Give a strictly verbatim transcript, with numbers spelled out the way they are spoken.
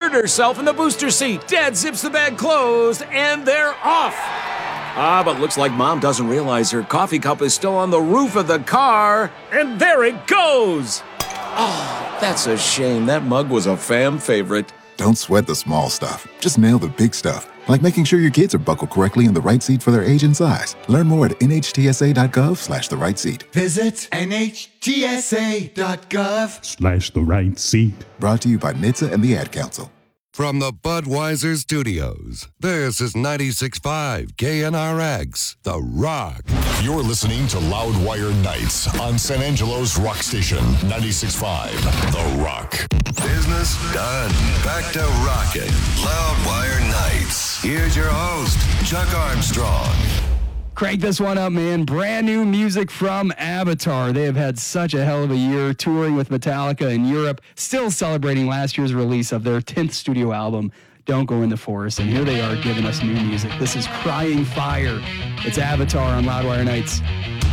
inserted herself in the booster seat. Dad zips the bag closed, and they're off. Ah, but looks like Mom doesn't realize her coffee cup is still on the roof of the car. And there it goes. Oh, that's a shame. That mug was a fam favorite. Don't sweat the small stuff. Just nail the big stuff, like making sure your kids are buckled correctly in the right seat for their age and size. Learn more at nhtsa.gov slash the right seat. Visit nhtsa.gov slash the right seat. Brought to you by N H T S A and the Ad Council. From the Budweiser Studios, this is ninety-six point five K N R X, The Rock. You're listening to Loudwire Nights on San Angelo's rock station, ninety-six point five, The Rock. Business done. Back to rocking. Loudwire Nights. Here's your host, Chuck Armstrong. Crank this one up, man. Brand new music from Avatar. They have had such a hell of a year touring with Metallica in Europe, still celebrating last year's release of their tenth studio album, Don't Go in the Forest. And here they are giving us new music. This is Crying Fire. It's Avatar on Loudwire Nights.